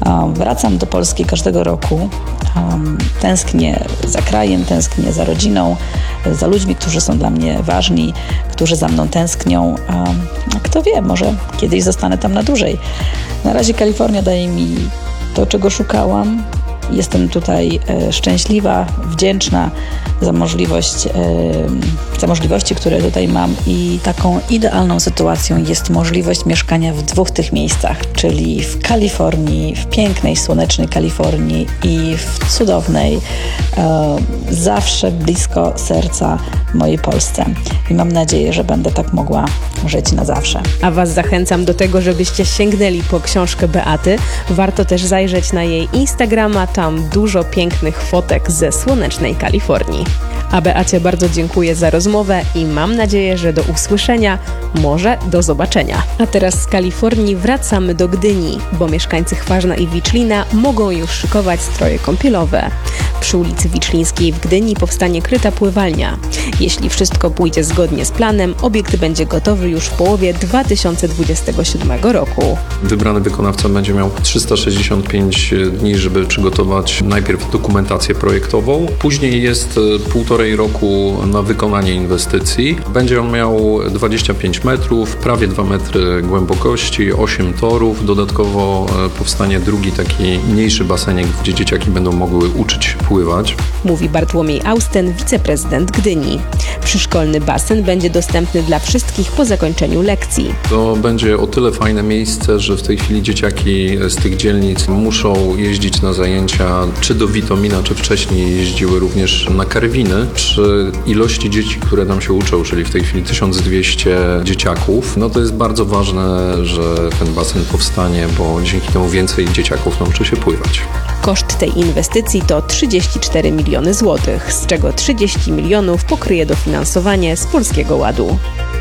Wracam do Polski każdego roku. Tęsknię za krajem, tęsknię za rodziną, za ludźmi, którzy są dla mnie ważni, którzy za mną tęsknią. Kto wie, może kiedyś zostanę tam na dłużej. Na razie Kalifornia daje mi to, czego szukałam. Jestem tutaj szczęśliwa, wdzięczna za możliwości, które tutaj mam, i taką idealną sytuacją jest możliwość mieszkania w 2 tych miejscach, czyli w Kalifornii, w pięknej, słonecznej Kalifornii i w cudownej, zawsze blisko serca mojej Polsce. I mam nadzieję, że będę tak mogła żyć na zawsze. A Was zachęcam do tego, żebyście sięgnęli po książkę Beaty. Warto też zajrzeć na jej Instagrama, tam dużo pięknych fotek ze słonecznej Kalifornii. A Beacie bardzo dziękuję za rozmowę i mam nadzieję, że do usłyszenia, może do zobaczenia. A teraz z Kalifornii wracamy do Gdyni, bo mieszkańcy Chważna i Wiczlina mogą już szykować stroje kąpielowe. Przy ulicy Wiczlińskiej w Gdyni powstanie kryta pływalnia. Jeśli wszystko pójdzie zgodnie z planem, obiekt będzie gotowy już w połowie 2027 roku. Wybrany wykonawca będzie miał 365 dni, żeby przygotować najpierw dokumentację projektową. Później jest 1,5 roku na wykonanie inwestycji. Będzie on miał 25 metrów, prawie 2 metry głębokości, 8 torów. Dodatkowo powstanie drugi taki mniejszy basenik, gdzie dzieciaki będą mogły uczyć pływać. Mówi Bartłomiej Austen, wiceprezydent Gdyni. Przyszkolny basen będzie dostępny dla wszystkich po zakończeniu lekcji. To będzie o tyle fajne miejsce, że w tej chwili dzieciaki z tych dzielnic muszą jeździć na zajęcia czy do Witomina, czy wcześniej jeździły również na Karwiny. Przy ilości dzieci, które nam się uczą, czyli w tej chwili 1200 dzieciaków, no to jest bardzo ważne, że ten basen powstanie, bo dzięki temu więcej dzieciaków nauczy się pływać. Koszt tej inwestycji to 34 miliony złotych, z czego 30 milionów pokryje dofinansowanie z Polskiego Ładu.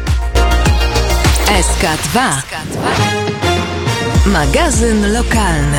SK2. Magazyn lokalny.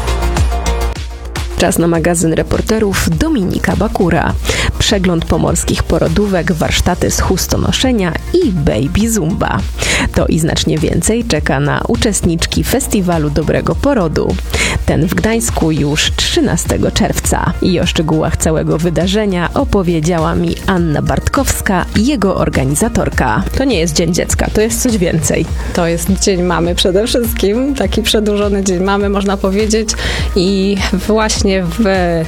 Czas na magazyn reporterów Dominika Bakura. Przegląd pomorskich porodówek, warsztaty z chustonoszenia i baby zumba. To i znacznie więcej czeka na uczestniczki Festiwalu Dobrego Porodu. Ten w Gdańsku już 13 czerwca. I o szczegółach całego wydarzenia opowiedziała mi Anna Bartkowska, jego organizatorka. To nie jest Dzień Dziecka, to jest coś więcej. To jest Dzień Mamy przede wszystkim, taki przedłużony Dzień Mamy, można powiedzieć. I właśnie w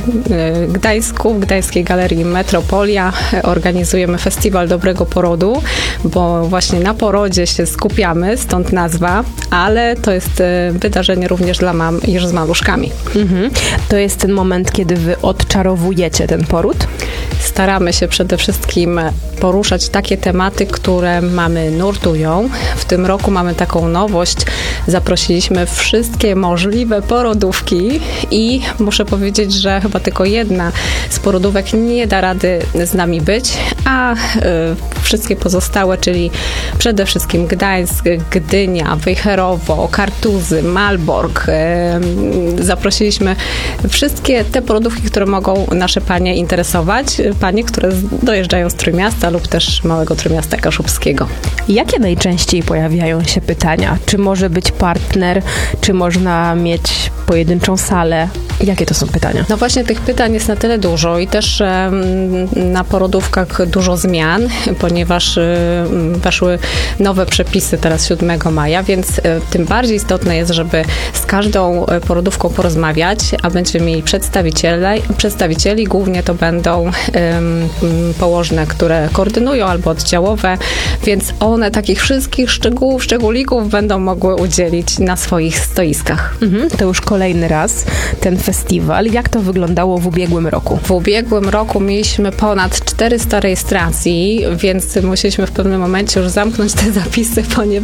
Gdańsku, w Gdańskiej Galerii Metropolia organizujemy Festiwal Dobrego Porodu, bo właśnie na porodzie się skupiamy, stąd nazwa, ale to jest wydarzenie również dla mam już z maluszkami. To jest ten moment, kiedy wy odczarowujecie ten poród? Staramy się przede wszystkim poruszać takie tematy, które mamy nurtują. W tym roku mamy taką nowość. Zaprosiliśmy wszystkie możliwe porodówki i muszę powiedzieć, że chyba tylko jedna z porodówek nie da rady z nami być, a wszystkie pozostałe, czyli przede wszystkim Gdańsk, Gdynia, Wejherowo, Kartuzy, Malbork. Zaprosiliśmy wszystkie te porodówki, które mogą nasze panie interesować. Panie, które dojeżdżają z Trójmiasta lub też małego Trójmiasta Kaszubskiego. Jakie najczęściej pojawiają się pytania? Czy może być partner? Czy można mieć pojedynczą salę? Jakie to są pytania? No właśnie tych pytań jest na tyle dużo i też na porodówkach dużo zmian, ponieważ weszły nowe przepisy teraz 7 maja, więc tym bardziej istotne jest, żeby z każdą porodówką porozmawiać, a będziemy mieli przedstawicieli, głównie to będą położne, które koordynują albo oddziałowe, więc one takich wszystkich szczególików będą mogły udzielić na swoich stoiskach. To już kolejny raz ten festiwal. Jak to wyglądało w ubiegłym roku? W ubiegłym roku mieliśmy ponad 400 rejestracji, więc musieliśmy w pewnym momencie już zamknąć te zapisy, ponieważ